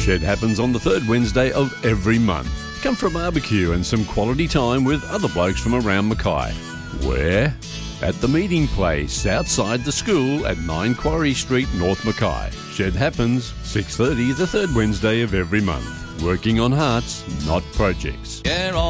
Shed happens on the third Wednesday of every month. Come for a barbecue and some quality time with other blokes from around Mackay. Where? At the meeting place outside the school at 9 Quarry Street, North Mackay. Shed happens 6:30 the third Wednesday of every month. Working on hearts, not projects.